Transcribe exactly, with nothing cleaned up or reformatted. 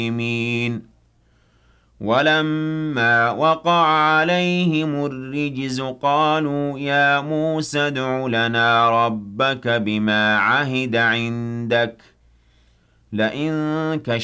وَلَمَّا وَقَعَ عَلَيْهِمُ الرِّجْزُ قَالُوا يَا مُوسَى ادْعُ لَنَا رَبَّكَ بِمَا عَهِدَ عِندَكَ لَئِن كَشَفْتَ